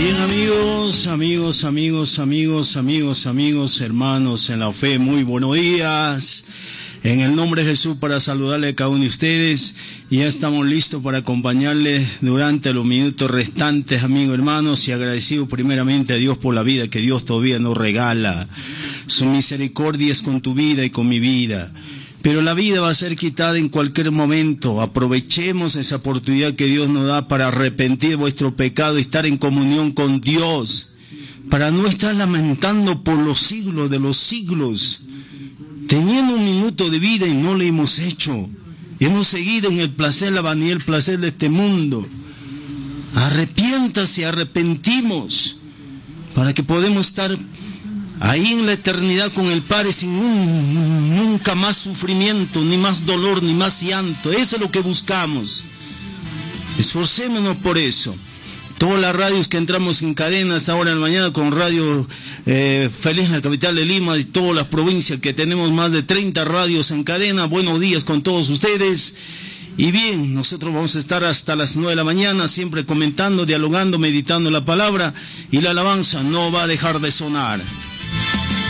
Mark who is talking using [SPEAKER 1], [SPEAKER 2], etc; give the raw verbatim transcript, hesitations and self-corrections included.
[SPEAKER 1] Bien, amigos, amigos, amigos, amigos, amigos, amigos, hermanos en la fe, muy buenos días. En el nombre de Jesús, para saludarle a cada uno de ustedes, y ya estamos listos para acompañarles durante los minutos restantes, amigos, hermanos, y agradecido primeramente a Dios por la vida que Dios todavía nos regala. Su misericordia es con tu vida y con mi vida. Pero la vida va a ser quitada en cualquier momento. Aprovechemos esa oportunidad que Dios nos da para arrepentir vuestro pecado y estar en comunión con Dios, para no estar lamentando por los siglos de los siglos, teniendo un minuto de vida y no lo hemos hecho. Hemos seguido en el placer, la vanidad, el placer de este mundo. Arrepiéntase, arrepentimos, para que podamos estar ahí en la eternidad con el Padre sin un, nunca más sufrimiento, ni más dolor, ni más llanto. Eso es lo que buscamos. Esforcémonos por eso. Todas las radios que entramos en cadena hasta ahora en la mañana, con Radio eh, Feliz en la capital de Lima y todas las provincias, que tenemos más de treinta radios en cadena. Buenos días con todos ustedes. Y bien, nosotros vamos a estar hasta las nueve de la mañana, siempre comentando, dialogando, meditando la palabra, y la alabanza no va a dejar de sonar.